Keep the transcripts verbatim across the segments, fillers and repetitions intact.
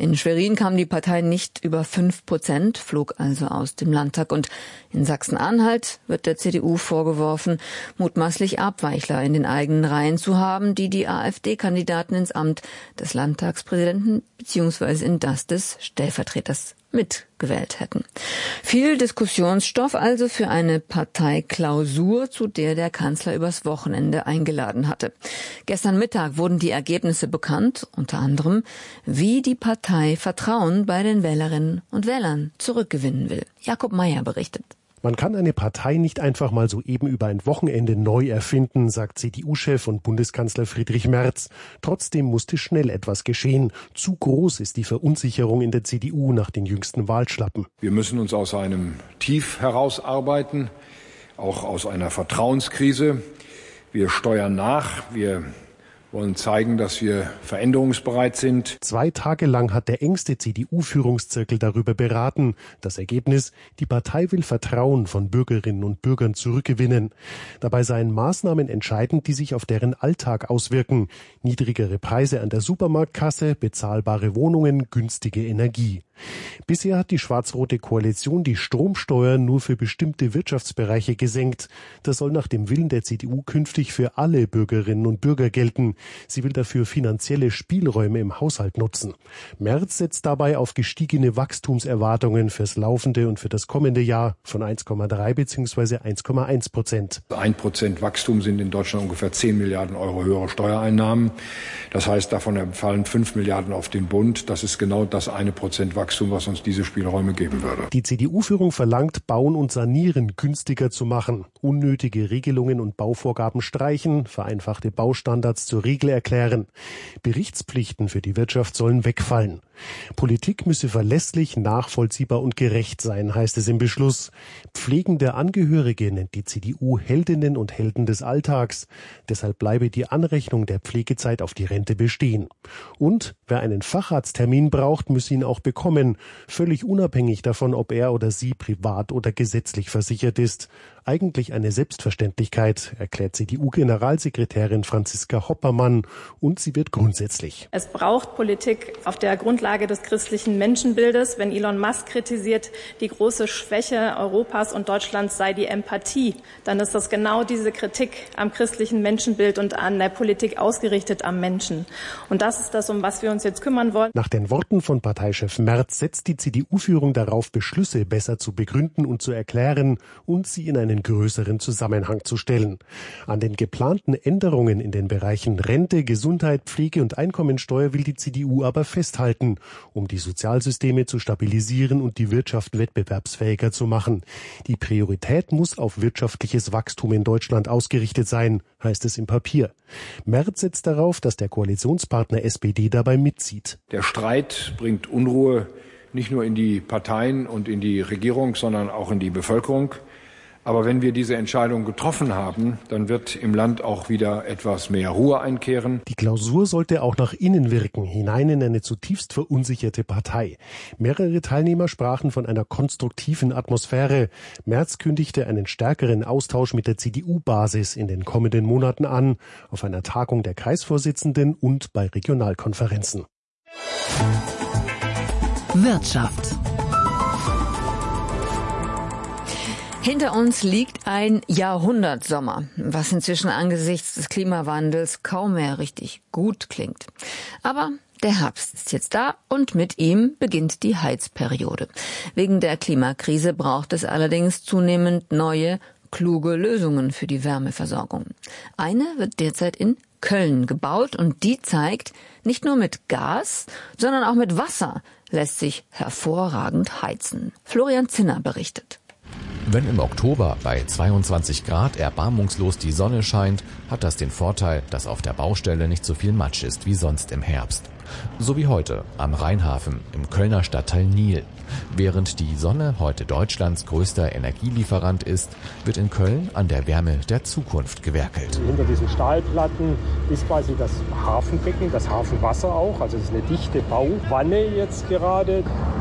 In Schwerin kam die Partei nicht über fünf Prozent, flog also aus dem Landtag. Und in Sachsen-Anhalt wird der C D U vorgeworfen, mutmaßlich Abweichler in den eigenen Reihen zu haben, die die AfD-Kandidaten ins Amt des Landtagspräsidenten bzw. in das des Stellvertreters mitgewählt hätten. Viel Diskussionsstoff also für eine Parteiklausur, zu der der Kanzler übers Wochenende eingeladen hatte. Gestern Mittag wurden die Ergebnisse bekannt, unter anderem, wie die Partei Vertrauen bei den Wählerinnen und Wählern zurückgewinnen will. Jakob Mayer berichtet. Man kann eine Partei nicht einfach mal so eben über ein Wochenende neu erfinden, sagt C D U-Chef und Bundeskanzler Friedrich Merz. Trotzdem musste schnell etwas geschehen. Zu groß ist die Verunsicherung in der C D U nach den jüngsten Wahlschlappen. Wir müssen uns aus einem Tief herausarbeiten, auch aus einer Vertrauenskrise. Wir steuern nach, wir wollen zeigen, dass wir veränderungsbereit sind. Zwei Tage lang hat der engste C D U-Führungszirkel darüber beraten. Das Ergebnis: Die Partei will Vertrauen von Bürgerinnen und Bürgern zurückgewinnen. Dabei seien Maßnahmen entscheidend, die sich auf deren Alltag auswirken. Niedrigere Preise an der Supermarktkasse, bezahlbare Wohnungen, günstige Energie. Bisher hat die schwarz-rote Koalition die Stromsteuer nur für bestimmte Wirtschaftsbereiche gesenkt. Das soll nach dem Willen der C D U künftig für alle Bürgerinnen und Bürger gelten. Sie will dafür finanzielle Spielräume im Haushalt nutzen. Merz setzt dabei auf gestiegene Wachstumserwartungen fürs laufende und für das kommende Jahr von eins Komma drei bzw. eins Komma eins Prozent. Ein Prozent Wachstum sind in Deutschland ungefähr zehn Milliarden Euro höhere Steuereinnahmen. Das heißt, davon fallen fünf Milliarden auf den Bund. Das ist genau das eine Prozent Wachstum, was uns diese Spielräume geben würde. Die C D U-Führung verlangt, Bauen und Sanieren günstiger zu machen, unnötige Regelungen und Bauvorgaben streichen, vereinfachte Baustandards zur Regel erklären. Berichtspflichten für die Wirtschaft sollen wegfallen. Politik müsse verlässlich, nachvollziehbar und gerecht sein, heißt es im Beschluss. Pflegende Angehörige nennt die C D U Heldinnen und Helden des Alltags. Deshalb bleibe die Anrechnung der Pflegezeit auf die Rente bestehen. Und wer einen Facharzttermin braucht, müsse ihn auch bekommen, völlig unabhängig davon, ob er oder sie privat oder gesetzlich versichert ist. Eigentlich eine Selbstverständlichkeit, erklärt C D U-Generalsekretärin Franziska Hoppermann, und sie wird grundsätzlich. Es braucht Politik auf der Grundlage des christlichen Menschenbildes. Wenn Elon Musk kritisiert, die große Schwäche Europas und Deutschlands sei die Empathie, dann ist das genau diese Kritik am christlichen Menschenbild und an der Politik ausgerichtet am Menschen. Und das ist das, um was wir uns jetzt kümmern wollen. Nach den Worten von Parteichef Merz setzt die C D U-Führung darauf, Beschlüsse besser zu begründen und zu erklären und sie in einen größeren Zusammenhang zu stellen. An den geplanten Änderungen in den Bereichen Rente, Gesundheit, Pflege und Einkommensteuer will die C D U aber festhalten, um die Sozialsysteme zu stabilisieren und die Wirtschaft wettbewerbsfähiger zu machen. Die Priorität muss auf wirtschaftliches Wachstum in Deutschland ausgerichtet sein, heißt es im Papier. Merz setzt darauf, dass der Koalitionspartner S P D dabei mitzieht. Der Streit bringt Unruhe nicht nur in die Parteien und in die Regierung, sondern auch in die Bevölkerung. Aber wenn wir diese Entscheidung getroffen haben, dann wird im Land auch wieder etwas mehr Ruhe einkehren. Die Klausur sollte auch nach innen wirken, hinein in eine zutiefst verunsicherte Partei. Mehrere Teilnehmer sprachen von einer konstruktiven Atmosphäre. Merz kündigte einen stärkeren Austausch mit der C D U-Basis in den kommenden Monaten an, auf einer Tagung der Kreisvorsitzenden und bei Regionalkonferenzen. Wirtschaft. Hinter uns liegt ein Jahrhundertsommer, was inzwischen angesichts des Klimawandels kaum mehr richtig gut klingt. Aber der Herbst ist jetzt da und mit ihm beginnt die Heizperiode. Wegen der Klimakrise braucht es allerdings zunehmend neue, kluge Lösungen für die Wärmeversorgung. Eine wird derzeit in Köln gebaut und die zeigt, nicht nur mit Gas, sondern auch mit Wasser lässt sich hervorragend heizen. Florian Zinner berichtet. Wenn im Oktober bei zweiundzwanzig Grad erbarmungslos die Sonne scheint, hat das den Vorteil, dass auf der Baustelle nicht so viel Matsch ist wie sonst im Herbst. So wie heute am Rheinhafen im Kölner Stadtteil Nil. Während die Sonne heute Deutschlands größter Energielieferant ist, wird in Köln an der Wärme der Zukunft gewerkelt. Hinter diesen Stahlplatten ist quasi das Hafenbecken, das Hafenwasser auch. Also es ist eine dichte Bauwanne jetzt gerade.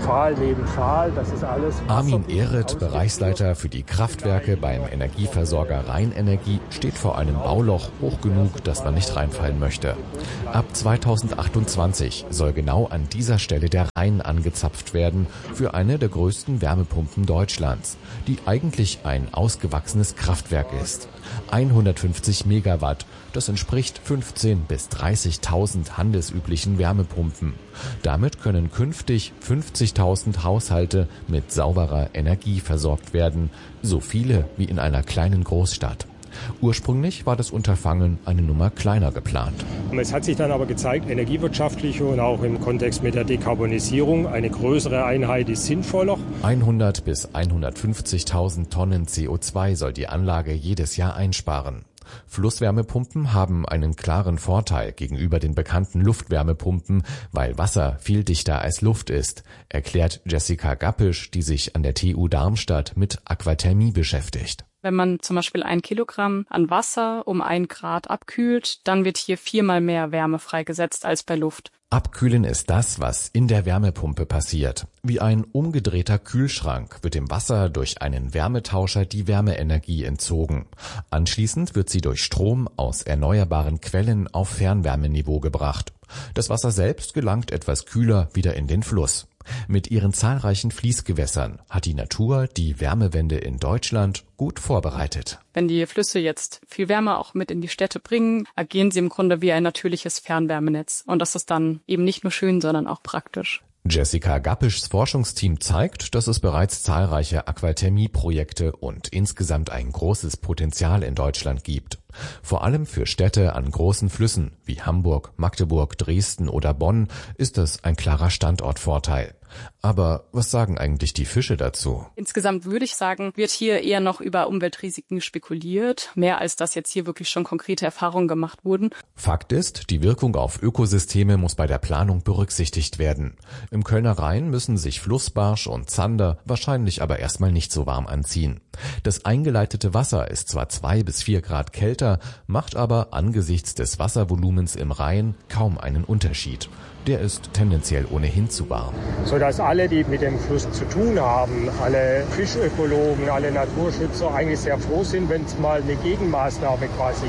Pfahl neben Pfahl, das ist alles. Armin Ehret, Bereichsleiter für die Kraftwerke beim Energieversorger Rheinenergie, steht vor einem Bauloch hoch genug, dass man nicht reinfallen möchte. Ab zweitausendachtundzwanzig soll genau an dieser Stelle der Rhein angezapft werden für eine der größten Wärmepumpen Deutschlands, die eigentlich ein ausgewachsenes Kraftwerk ist. hundertfünfzig Megawatt, das entspricht fünfzehntausend bis dreißigtausend handelsüblichen Wärmepumpen. Damit können künftig fünfzigtausend Haushalte mit sauberer Energie versorgt werden, so viele wie in einer kleinen Großstadt. Ursprünglich war das Unterfangen eine Nummer kleiner geplant. Es hat sich dann aber gezeigt, energiewirtschaftlich und auch im Kontext mit der Dekarbonisierung, eine größere Einheit ist sinnvoller. hundert bis hundertfünfzigtausend Tonnen C O zwei soll die Anlage jedes Jahr einsparen. Flusswärmepumpen haben einen klaren Vorteil gegenüber den bekannten Luftwärmepumpen, weil Wasser viel dichter als Luft ist, erklärt Jessica Gappisch, die sich an der T U Darmstadt mit Aquathermie beschäftigt. Wenn man zum Beispiel ein Kilogramm an Wasser um ein Grad abkühlt, dann wird hier viermal mehr Wärme freigesetzt als bei Luft. Abkühlen ist das, was in der Wärmepumpe passiert. Wie ein umgedrehter Kühlschrank wird dem Wasser durch einen Wärmetauscher die Wärmeenergie entzogen. Anschließend wird sie durch Strom aus erneuerbaren Quellen auf Fernwärmeniveau gebracht. Das Wasser selbst gelangt etwas kühler wieder in den Fluss. Mit ihren zahlreichen Fließgewässern hat die Natur die Wärmewende in Deutschland gut vorbereitet. Wenn die Flüsse jetzt viel Wärme auch mit in die Städte bringen, agieren sie im Grunde wie ein natürliches Fernwärmenetz. Und das ist dann eben nicht nur schön, sondern auch praktisch. Jessica Gappischs Forschungsteam zeigt, dass es bereits zahlreiche Aquathermie-Projekte und insgesamt ein großes Potenzial in Deutschland gibt. Vor allem für Städte an großen Flüssen wie Hamburg, Magdeburg, Dresden oder Bonn ist das ein klarer Standortvorteil. Aber was sagen eigentlich die Fische dazu? Insgesamt würde ich sagen, wird hier eher noch über Umweltrisiken spekuliert, mehr als dass jetzt hier wirklich schon konkrete Erfahrungen gemacht wurden. Fakt ist, die Wirkung auf Ökosysteme muss bei der Planung berücksichtigt werden. Im Kölner Rhein müssen sich Flussbarsch und Zander wahrscheinlich aber erstmal nicht so warm anziehen. Das eingeleitete Wasser ist zwar zwei bis vier Grad kälter, macht aber angesichts des Wasservolumens im Rhein kaum einen Unterschied. Der ist tendenziell ohnehin zu warm. Sodass alle, die mit dem Fluss zu tun haben, alle Fischökologen, alle Naturschützer eigentlich sehr froh sind, wenn es mal eine Gegenmaßnahme quasi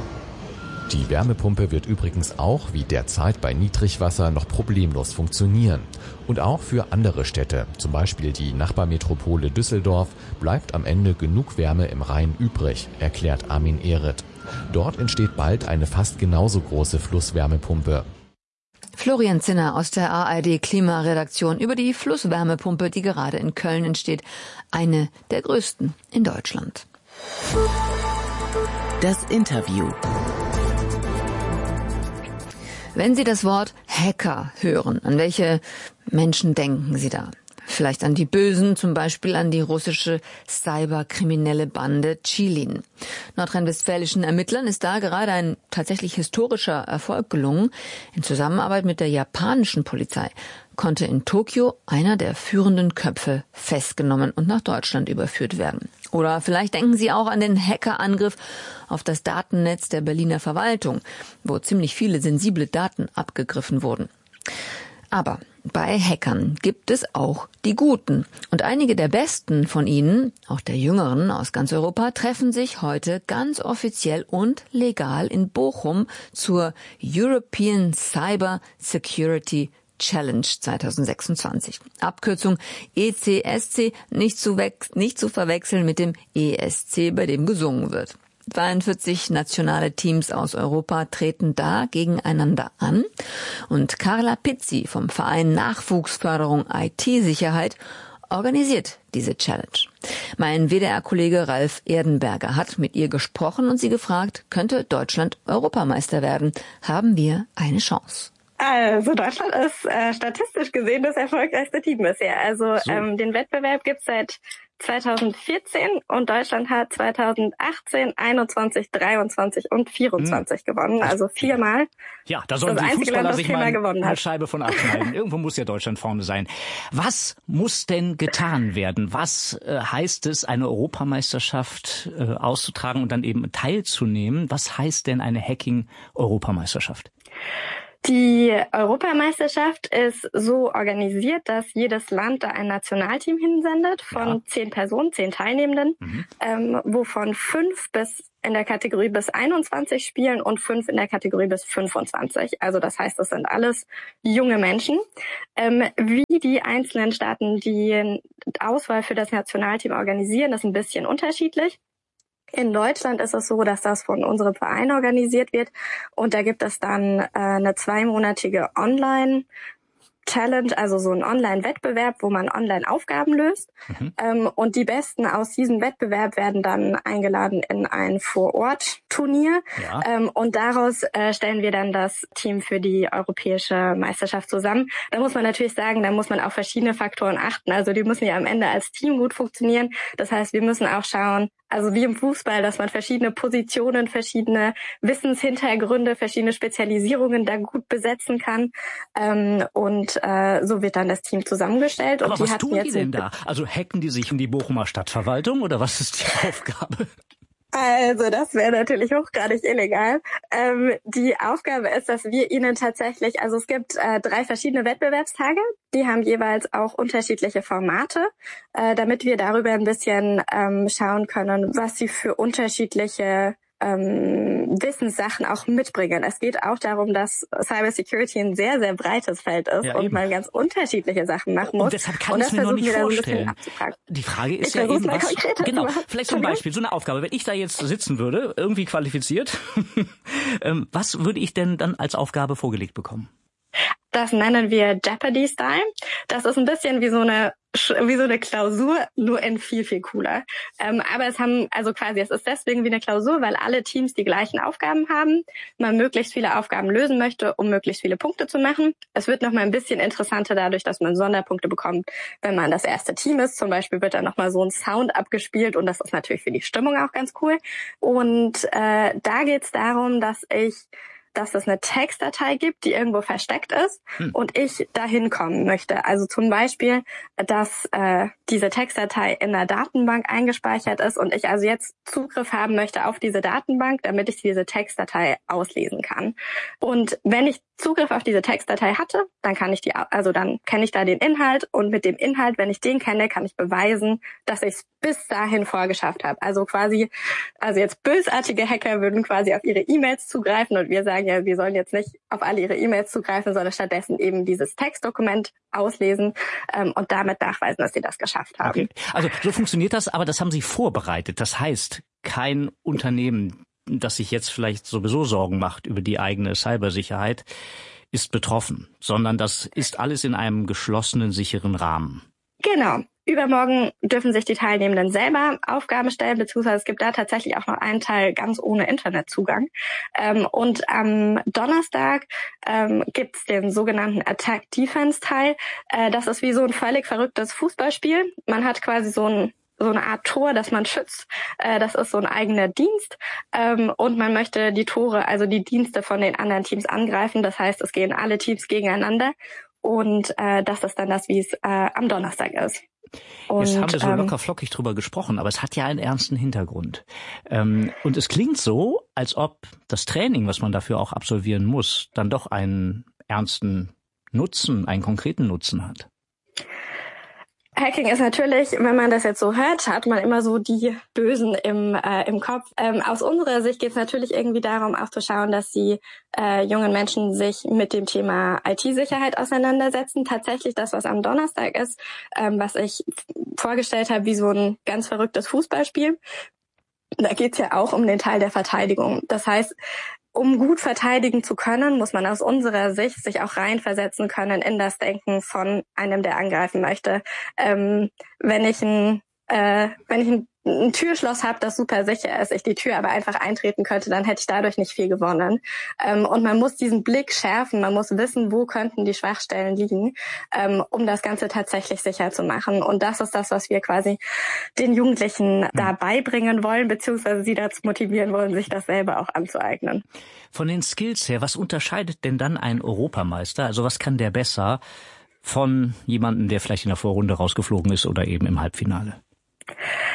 gibt. Die Wärmepumpe wird übrigens auch wie derzeit bei Niedrigwasser noch problemlos funktionieren. Und auch für andere Städte, zum Beispiel die Nachbarmetropole Düsseldorf, bleibt am Ende genug Wärme im Rhein übrig, erklärt Armin Ehret. Dort entsteht bald eine fast genauso große Flusswärmepumpe. Florian Zinner aus der A R D Klimaredaktion über die Flusswärmepumpe, die gerade in Köln entsteht. Eine der größten in Deutschland. Das Interview. Wenn Sie das Wort Hacker hören, an welche Menschen denken Sie da? Vielleicht an die Bösen, zum Beispiel an die russische cyberkriminelle Bande Chilin. Nordrhein-westfälischen Ermittlern ist da gerade ein tatsächlich historischer Erfolg gelungen. In Zusammenarbeit mit der japanischen Polizei konnte in Tokio einer der führenden Köpfe festgenommen und nach Deutschland überführt werden. Oder vielleicht denken Sie auch an den Hackerangriff auf das Datennetz der Berliner Verwaltung, wo ziemlich viele sensible Daten abgegriffen wurden. Aber bei Hackern gibt es auch die Guten. Und einige der besten von ihnen, auch der jüngeren aus ganz Europa, treffen sich heute ganz offiziell und legal in Bochum zur European Cyber Security Challenge zweitausendsechsundzwanzig. Abkürzung E C S C, nicht zu, nicht zu verwechseln mit dem E S C, bei dem gesungen wird. zweiundvierzig nationale Teams aus Europa treten da gegeneinander an und Carla Pizzi vom Verein Nachwuchsförderung I T-Sicherheit organisiert diese Challenge. Mein W D R-Kollege Ralf Erdenberger hat mit ihr gesprochen und sie gefragt, könnte Deutschland Europameister werden? Haben wir eine Chance? Also Deutschland ist äh, statistisch gesehen das erfolgreichste Team bisher. Also so. ähm, den Wettbewerb gibt's seit zweitausendvierzehn und Deutschland hat zweitausendachtzehn, einundzwanzig, dreiundzwanzig und vierundzwanzig hm. gewonnen. Also viermal. Ja, da sollen die Fußballer sich mal eine Scheibe von abschneiden. Irgendwo muss ja Deutschland vorne sein. Was muss denn getan werden? Was äh, heißt es, eine Europameisterschaft äh, auszutragen und dann eben teilzunehmen? Was heißt denn eine Hacking-Europameisterschaft? Die Europameisterschaft ist so organisiert, dass jedes Land da ein Nationalteam hinsendet von ja. zehn Personen, zehn Teilnehmenden, mhm. ähm, wovon fünf bis in der Kategorie bis einundzwanzig spielen und fünf in der Kategorie bis fünfundzwanzig. Also das heißt, das sind alles junge Menschen. Ähm, wie die einzelnen Staaten die Auswahl für das Nationalteam organisieren, ist ein bisschen unterschiedlich. In Deutschland ist es so, dass das von unserem Verein organisiert wird und da gibt es dann äh, eine zweimonatige Online-Challenge, also so ein Online-Wettbewerb, wo man Online-Aufgaben löst. Mhm. Ähm, und die Besten aus diesem Wettbewerb werden dann eingeladen in ein Vor-Ort-Turnier. Ja. Ähm, und daraus äh, stellen wir dann das Team für die europäische Meisterschaft zusammen. Da muss man natürlich sagen, da muss man auf verschiedene Faktoren achten. Also die müssen ja am Ende als Team gut funktionieren. Das heißt, wir müssen auch schauen, also wie im Fußball, dass man verschiedene Positionen, verschiedene Wissenshintergründe, verschiedene Spezialisierungen da gut besetzen kann. Ähm, und äh, so wird dann das Team zusammengestellt. Aber und die was hatten tun jetzt die denn da? Also hacken die sich in die Bochumer Stadtverwaltung oder was ist die Aufgabe? Also das wäre natürlich hochgradig illegal. Ähm, die Aufgabe ist, dass wir ihnen tatsächlich, also es gibt äh, drei verschiedene Wettbewerbstage, die haben jeweils auch unterschiedliche Formate, äh, damit wir darüber ein bisschen ähm, schauen können, was sie für unterschiedliche ähm, Wissenssachen auch mitbringen. Es geht auch darum, dass Cybersecurity ein sehr, sehr breites Feld ist ja, und man ganz unterschiedliche Sachen machen muss. Und deshalb kann ich es mir noch nicht vorstellen. Die Frage ist ich ja eben, was... Genau, vielleicht zum Beispiel so eine Aufgabe. Wenn ich da jetzt sitzen würde, irgendwie qualifiziert, was würde ich denn dann als Aufgabe vorgelegt bekommen? Das nennen wir Jeopardy-Style. Das ist ein bisschen wie so eine wie so eine Klausur, nur in viel, viel cooler. Ähm, aber es haben, also quasi, es ist deswegen wie eine Klausur, weil alle Teams die gleichen Aufgaben haben, man möglichst viele Aufgaben lösen möchte, um möglichst viele Punkte zu machen. Es wird nochmal ein bisschen interessanter dadurch, dass man Sonderpunkte bekommt, wenn man das erste Team ist. Zum Beispiel wird dann nochmal so ein Sound abgespielt und das ist natürlich für die Stimmung auch ganz cool. Und äh, da geht's darum, dass ich dass es eine Textdatei gibt, die irgendwo versteckt ist hm. und ich dahin kommen möchte. Also zum Beispiel, dass äh, diese Textdatei in der Datenbank eingespeichert ist und ich also jetzt Zugriff haben möchte auf diese Datenbank, damit ich diese Textdatei auslesen kann. Und wenn ich Zugriff auf diese Textdatei hatte, dann kann ich die, also dann kenne ich da den Inhalt und mit dem Inhalt, wenn ich den kenne, kann ich beweisen, dass ich es bis dahin vorgeschafft habe. Also quasi, also jetzt bösartige Hacker würden quasi auf ihre E-Mails zugreifen und wir sagen ja, wir sollen jetzt nicht auf alle ihre E-Mails zugreifen, sondern stattdessen eben dieses Textdokument auslesen ähm, und damit nachweisen, dass sie das geschafft haben. Okay. Also so funktioniert das, aber das haben Sie vorbereitet. Das heißt, kein Unternehmen, das sich jetzt vielleicht sowieso Sorgen macht über die eigene Cybersicherheit, ist betroffen, sondern das ist alles in einem geschlossenen, sicheren Rahmen. Genau. Übermorgen dürfen sich die Teilnehmenden selber Aufgaben stellen, beziehungsweise es gibt da tatsächlich auch noch einen Teil ganz ohne Internetzugang. Ähm, und am Donnerstag ähm, gibt es den sogenannten Attack-Defense-Teil. Äh, das ist wie so ein völlig verrücktes Fußballspiel. Man hat quasi so ein so eine Art Tor, das man schützt. Äh, das ist so ein eigener Dienst. Ähm, und man möchte die Tore, also die Dienste von den anderen Teams angreifen. Das heißt, es gehen alle Teams gegeneinander. Und äh, das ist dann das, wie es äh, am Donnerstag ist. Und, jetzt haben wir so ähm, locker flockig drüber gesprochen, aber es hat ja einen ernsten Hintergrund. Ähm, und es klingt so, als ob das Training, was man dafür auch absolvieren muss, dann doch einen ernsten Nutzen, einen konkreten Nutzen hat. Hacking ist natürlich, wenn man das jetzt so hört, hat man immer so die Bösen im äh, im Kopf. Ähm, aus unserer Sicht geht es natürlich irgendwie darum, auch zu schauen, dass die äh, jungen Menschen sich mit dem Thema I T-Sicherheit auseinandersetzen. Tatsächlich das, was am Donnerstag ist, ähm, was ich vorgestellt habe, wie so ein ganz verrücktes Fußballspiel. Da geht es ja auch um den Teil der Verteidigung. Das heißt, um gut verteidigen zu können, muss man aus unserer Sicht sich auch reinversetzen können in das Denken von einem, der angreifen möchte. Ähm, wenn ich ein, äh, wenn ich ein, ein Türschloss habe, das super sicher ist, ich die Tür aber einfach eintreten könnte, dann hätte ich dadurch nicht viel gewonnen. Ähm, und man muss diesen Blick schärfen, man muss wissen, wo könnten die Schwachstellen liegen, ähm, um das Ganze tatsächlich sicher zu machen. Und das ist das, was wir quasi den Jugendlichen mhm. da beibringen wollen, beziehungsweise sie dazu motivieren wollen, sich das selber auch anzueignen. Von den Skills her, was unterscheidet denn dann ein Europameister? Also was kann der besser von jemandem, der vielleicht in der Vorrunde rausgeflogen ist oder eben im Halbfinale?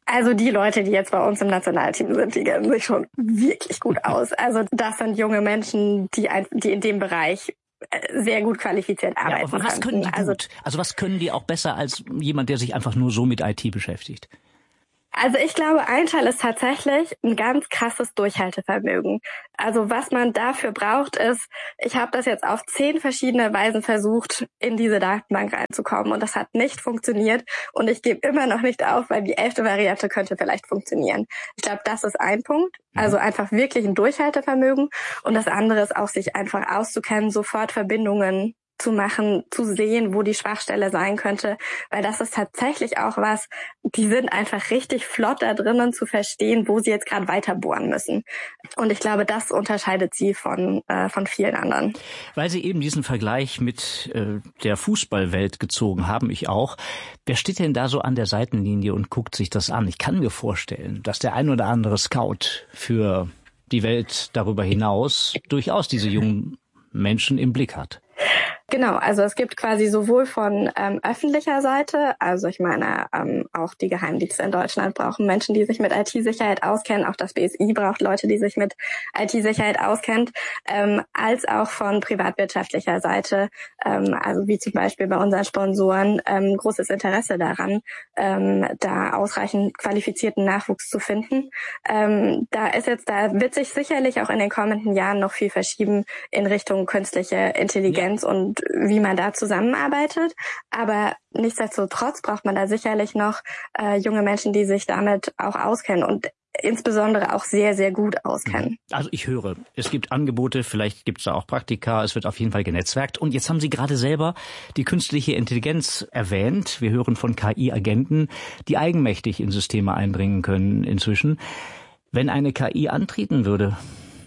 Also die Leute, die jetzt bei uns im Nationalteam sind, die kennen sich schon wirklich gut aus. Also das sind junge Menschen, die, ein, die in dem Bereich sehr gut qualifiziert arbeiten. Ja, aber was können die also, gut? Also was können die auch besser als jemand, der sich einfach nur so mit I T beschäftigt? Also ich glaube, ein Teil ist tatsächlich ein ganz krasses Durchhaltevermögen. Also was man dafür braucht ist, ich habe das jetzt auf zehn verschiedene Weisen versucht, in diese Datenbank reinzukommen und das hat nicht funktioniert und ich gebe immer noch nicht auf, weil die elfte Variante könnte vielleicht funktionieren. Ich glaube, das ist ein Punkt. Also einfach wirklich ein Durchhaltevermögen und das andere ist auch, sich einfach auszukennen, sofort Verbindungen zu machen, zu sehen, wo die Schwachstelle sein könnte, weil das ist tatsächlich auch was, die sind einfach richtig flott da drinnen zu verstehen, wo sie jetzt gerade weiter bohren müssen. Und ich glaube, das unterscheidet sie von äh, von vielen anderen. Weil Sie eben diesen Vergleich mit äh, der Fußballwelt gezogen haben, ich auch. Wer steht denn da so an der Seitenlinie und guckt sich das an? Ich kann mir vorstellen, dass der ein oder andere Scout für die Welt darüber hinaus durchaus diese jungen Menschen im Blick hat. Genau, also es gibt quasi sowohl von ähm, öffentlicher Seite, also ich meine, ähm, auch die Geheimdienste in Deutschland brauchen Menschen, die sich mit I T-Sicherheit auskennen, auch das B S I braucht Leute, die sich mit I T-Sicherheit auskennen, ähm, als auch von privatwirtschaftlicher Seite, ähm, also wie zum Beispiel bei unseren Sponsoren, ähm, großes Interesse daran, ähm, da ausreichend qualifizierten Nachwuchs zu finden. Ähm, da ist jetzt, da wird sich sicherlich auch in den kommenden Jahren noch viel verschieben in Richtung künstliche Intelligenz ja. und wie man da zusammenarbeitet. Aber nichtsdestotrotz braucht man da sicherlich noch äh, junge Menschen, die sich damit auch auskennen und insbesondere auch sehr, sehr gut auskennen. Also ich höre, es gibt Angebote, vielleicht gibt es da auch Praktika, es wird auf jeden Fall genetzwerkt. Und jetzt haben Sie gerade selber die künstliche Intelligenz erwähnt. Wir hören von K I-Agenten, die eigenmächtig in Systeme eindringen können inzwischen. Wenn eine K I antreten würde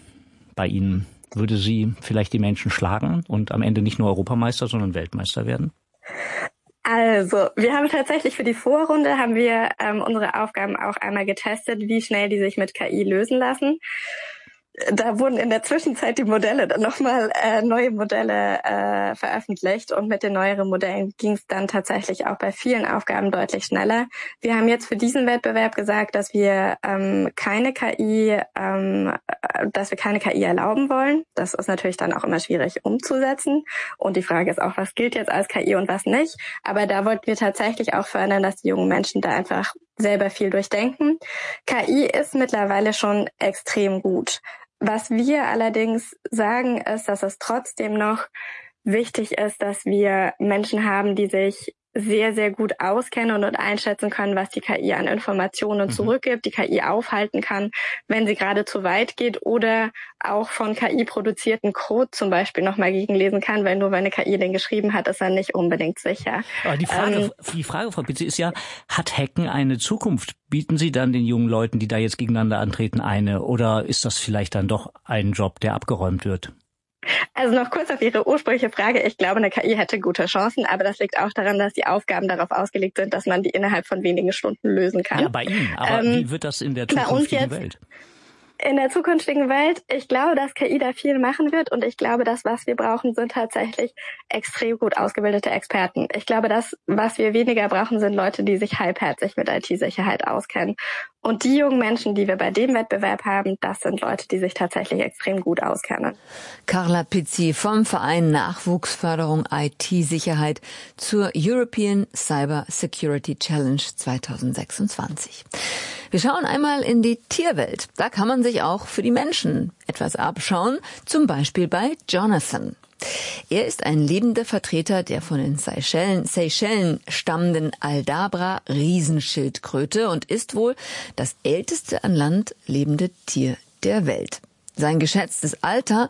bei Ihnen, würde sie vielleicht die Menschen schlagen und am Ende nicht nur Europameister, sondern Weltmeister werden? Also, wir haben tatsächlich für die Vorrunde haben wir ähm, unsere Aufgaben auch einmal getestet, wie schnell die sich mit K I lösen lassen. Da wurden in der Zwischenzeit die Modelle dann nochmal äh, neue Modelle äh, veröffentlicht und mit den neueren Modellen ging es dann tatsächlich auch bei vielen Aufgaben deutlich schneller. Wir haben jetzt für diesen Wettbewerb gesagt, dass wir ähm, keine K I, ähm, dass wir keine K I erlauben wollen. Das ist natürlich dann auch immer schwierig umzusetzen und die Frage ist auch, was gilt jetzt als K I und was nicht. Aber da wollten wir tatsächlich auch fördern, dass die jungen Menschen da einfach selber viel durchdenken. K I ist mittlerweile schon extrem gut. Was wir allerdings sagen, ist, dass es trotzdem noch wichtig ist, dass wir Menschen haben, die sich sehr, sehr gut auskennen und einschätzen können, was die K I an Informationen mhm. zurückgibt, die K I aufhalten kann, wenn sie gerade zu weit geht oder auch von K I produzierten Code zum Beispiel nochmal gegenlesen kann, weil nur wenn eine K I den geschrieben hat, ist er nicht unbedingt sicher. Aber die Frage, ähm, die Frage, Frau Pitze, ist ja, hat Hacken eine Zukunft? Bieten Sie dann den jungen Leuten, die da jetzt gegeneinander antreten, eine? Oder ist das vielleicht dann doch ein Job, der abgeräumt wird? Also noch kurz auf Ihre ursprüngliche Frage. Ich glaube, eine K I hätte gute Chancen, aber das liegt auch daran, dass die Aufgaben darauf ausgelegt sind, dass man die innerhalb von wenigen Stunden lösen kann. Ja, bei Ihnen. Aber ähm, wie wird das in der zukünftigen Welt? In der zukünftigen Welt, ich glaube, dass K I da viel machen wird und ich glaube, das, was wir brauchen, sind tatsächlich extrem gut ausgebildete Experten. Ich glaube, das, was wir weniger brauchen, sind Leute, die sich halbherzig mit I T-Sicherheit auskennen. Und die jungen Menschen, die wir bei dem Wettbewerb haben, das sind Leute, die sich tatsächlich extrem gut auskennen. Carla Pizzi vom Verein Nachwuchsförderung I T-Sicherheit zur European Cyber Security Challenge zweitausendsechsundzwanzig. Wir schauen einmal in die Tierwelt. Da kann man sich auch für die Menschen etwas abschauen, zum Beispiel bei Jonathan. Er ist ein lebender Vertreter der von den Seychellen, Seychellen stammenden Aldabra-Riesenschildkröte und ist wohl das älteste an Land lebende Tier der Welt. Sein geschätztes Alter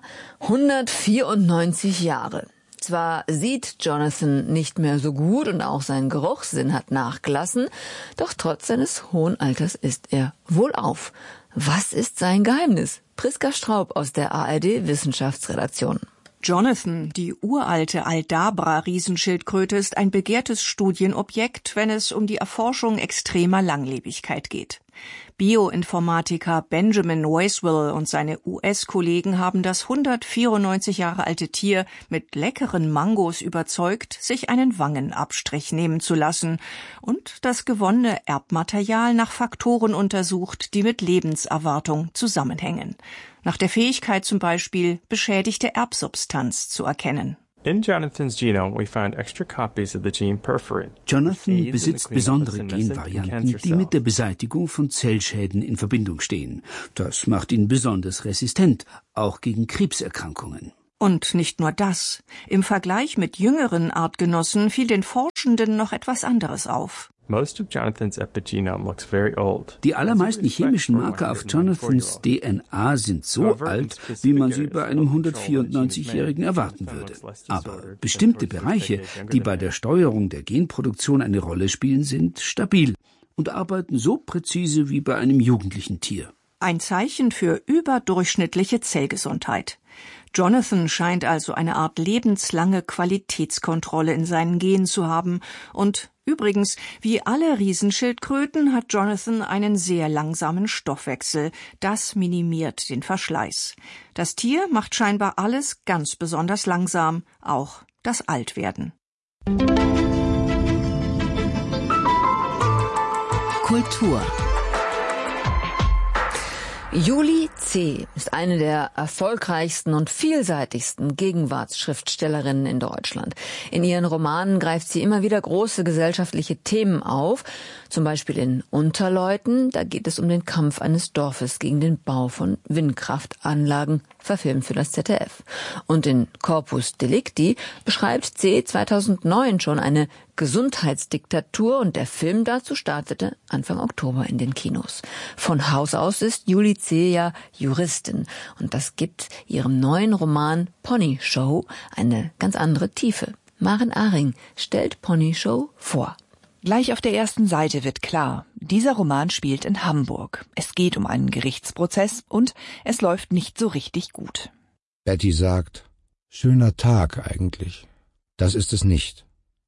hundertvierundneunzig Jahre. Zwar sieht Jonathan nicht mehr so gut und auch sein Geruchssinn hat nachgelassen, doch trotz seines hohen Alters ist er wohlauf. Was ist sein Geheimnis? Priska Straub aus der A R D-Wissenschaftsredaktion. Jonathan, die uralte Aldabra-Riesenschildkröte, ist ein begehrtes Studienobjekt, wenn es um die Erforschung extremer Langlebigkeit geht. Bioinformatiker Benjamin Weiswell und seine U S-Kollegen haben das hundertvierundneunzig Jahre alte Tier mit leckeren Mangos überzeugt, sich einen Wangenabstrich nehmen zu lassen und das gewonnene Erbmaterial nach Faktoren untersucht, die mit Lebenserwartung zusammenhängen. Nach der Fähigkeit zum Beispiel, beschädigte Erbsubstanz zu erkennen. In Jonathan's genome, we found extra copies of the gene perforin. Jonathan besitzt besondere Genvarianten, die mit der Beseitigung von Zellschäden in Verbindung stehen. Das macht ihn besonders resistent, auch gegen Krebserkrankungen. Und nicht nur das. Im Vergleich mit jüngeren Artgenossen fiel den Forschenden noch etwas anderes auf. Most of Jonathan's epigenome looks very old. Die allermeisten chemischen Marker auf Jonathans D N A sind so alt, wie man sie bei einem hundertvierundneunzigjährigen erwarten würde. Aber bestimmte Bereiche, die bei der Steuerung der Genproduktion eine Rolle spielen, sind stabil und arbeiten so präzise wie bei einem jugendlichen Tier. Ein Zeichen für überdurchschnittliche Zellgesundheit. Jonathan scheint also eine Art lebenslange Qualitätskontrolle in seinen Genen zu haben. Und übrigens, wie alle Riesenschildkröten hat Jonathan einen sehr langsamen Stoffwechsel. Das minimiert den Verschleiß. Das Tier macht scheinbar alles ganz besonders langsam, auch das Altwerden. Kultur. Julie C. ist eine der erfolgreichsten und vielseitigsten Gegenwartsschriftstellerinnen in Deutschland. In ihren Romanen greift sie immer wieder große gesellschaftliche Themen auf. Zum Beispiel in Unterleuten, da geht es um den Kampf eines Dorfes gegen den Bau von Windkraftanlagen, verfilmt für das Z D F. Und in Corpus Delicti beschreibt C. zweitausendneun schon eine Gesundheitsdiktatur und der Film dazu startete Anfang Oktober in den Kinos. Von Haus aus ist Julie C. ja Juristin und das gibt ihrem neuen Roman Pony Show eine ganz andere Tiefe. Maren Ahring stellt Pony Show vor. Gleich auf der ersten Seite wird klar, dieser Roman spielt in Hamburg. Es geht um einen Gerichtsprozess und es läuft nicht so richtig gut. Betty sagt, schöner Tag eigentlich. Das ist es nicht.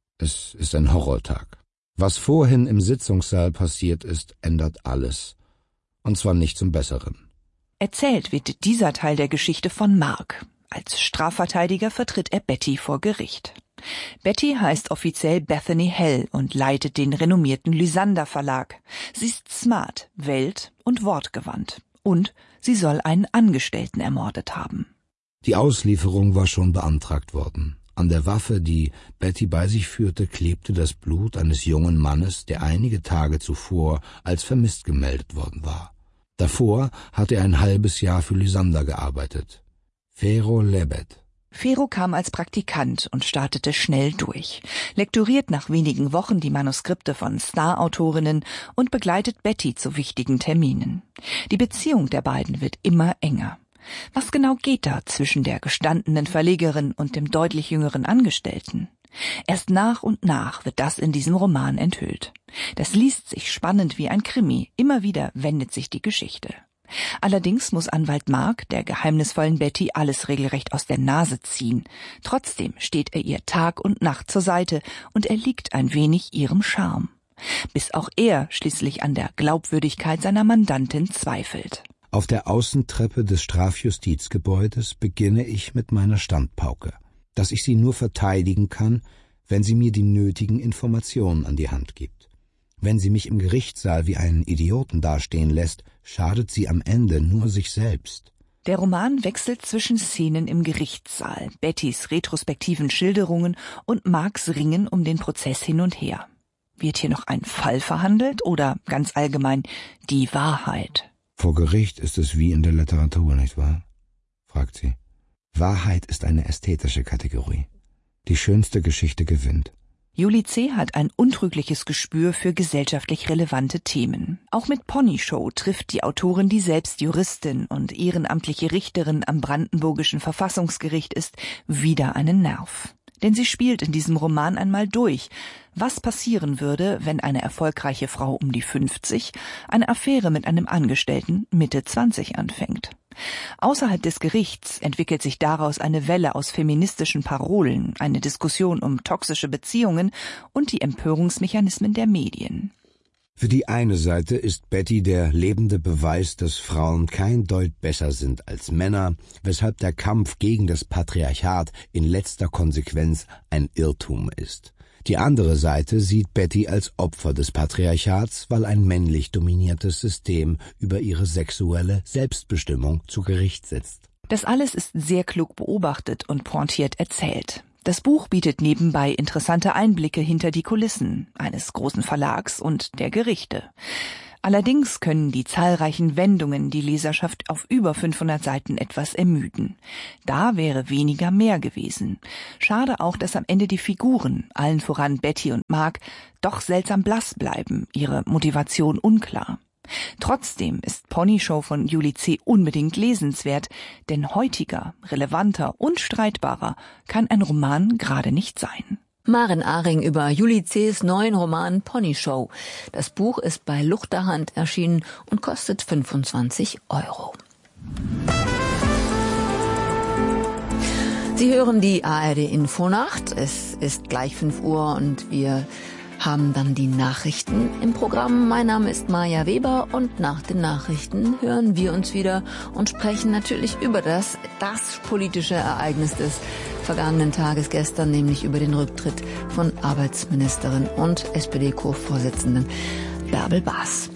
Es ist ein Horrortag. Was vorhin im Sitzungssaal passiert ist, ändert alles. Und zwar nicht zum Besseren. Erzählt wird dieser Teil der Geschichte von Mark. Als Strafverteidiger vertritt er Betty vor Gericht. Betty heißt offiziell Bethany Hell und leitet den renommierten Lysander Verlag. Sie ist smart, welt- und wortgewandt. Und sie soll einen Angestellten ermordet haben. Die Auslieferung war schon beantragt worden. An der Waffe, die Betty bei sich führte, klebte das Blut eines jungen Mannes, der einige Tage zuvor als vermisst gemeldet worden war. Davor hatte er ein halbes Jahr für Lysander gearbeitet. Fero Lebed. Fero kam als Praktikant und startete schnell durch, lektoriert nach wenigen Wochen die Manuskripte von Star-Autorinnen und begleitet Betty zu wichtigen Terminen. Die Beziehung der beiden wird immer enger. Was genau geht da zwischen der gestandenen Verlegerin und dem deutlich jüngeren Angestellten? Erst nach und nach wird das in diesem Roman enthüllt. Das liest sich spannend wie ein Krimi, immer wieder wendet sich die Geschichte. Allerdings muss Anwalt Mark der geheimnisvollen Betty alles regelrecht aus der Nase ziehen. Trotzdem steht er ihr Tag und Nacht zur Seite und er liegt ein wenig ihrem Charme. Bis auch er schließlich an der Glaubwürdigkeit seiner Mandantin zweifelt. Auf der Außentreppe des Strafjustizgebäudes beginne ich mit meiner Standpauke, dass ich sie nur verteidigen kann, wenn sie mir die nötigen Informationen an die Hand gibt. Wenn sie mich im Gerichtssaal wie einen Idioten dastehen lässt, schadet sie am Ende nur sich selbst. Der Roman wechselt zwischen Szenen im Gerichtssaal, Bettys retrospektiven Schilderungen und Marks Ringen um den Prozess hin und her. Wird hier noch ein Fall verhandelt oder ganz allgemein die Wahrheit? Vor Gericht ist es wie in der Literatur, nicht wahr? Fragt sie. Wahrheit ist eine ästhetische Kategorie. Die schönste Geschichte gewinnt. Julie C. hat ein untrügliches Gespür für gesellschaftlich relevante Themen. Auch mit Pony Show trifft die Autorin, die selbst Juristin und ehrenamtliche Richterin am Brandenburgischen Verfassungsgericht ist, wieder einen Nerv. Denn sie spielt in diesem Roman einmal durch, was passieren würde, wenn eine erfolgreiche Frau um die fünfzig eine Affäre mit einem Angestellten Mitte zwanzig anfängt. Außerhalb des Gerichts entwickelt sich daraus eine Welle aus feministischen Parolen, eine Diskussion um toxische Beziehungen und die Empörungsmechanismen der Medien. Für die eine Seite ist Betty der lebende Beweis, dass Frauen kein Deut besser sind als Männer, weshalb der Kampf gegen das Patriarchat in letzter Konsequenz ein Irrtum ist. Die andere Seite sieht Betty als Opfer des Patriarchats, weil ein männlich dominiertes System über ihre sexuelle Selbstbestimmung zu Gericht setzt. Das alles ist sehr klug beobachtet und pointiert erzählt. Das Buch bietet nebenbei interessante Einblicke hinter die Kulissen eines großen Verlags und der Gerichte. Allerdings können die zahlreichen Wendungen die Leserschaft auf über fünfhundert Seiten etwas ermüden. Da wäre weniger mehr gewesen. Schade auch, dass am Ende die Figuren, allen voran Betty und Mark, doch seltsam blass bleiben, ihre Motivation unklar. Trotzdem ist Pony Show von Julie C. unbedingt lesenswert, denn heutiger, relevanter und streitbarer kann ein Roman gerade nicht sein. Maren Ahring über Julie C.'s neuen Roman Pony Show. Das Buch ist bei Luchterhand erschienen und kostet fünfundzwanzig Euro. Sie hören die A R D Infonacht. Es ist gleich fünf Uhr und wir haben dann die Nachrichten im Programm. Mein Name ist Maja Weber und nach den Nachrichten hören wir uns wieder und sprechen natürlich über das, das politische Ereignis des vergangenen Tages gestern, nämlich über den Rücktritt von Arbeitsministerin und S P D-Co-Vorsitzenden Bärbel Baas.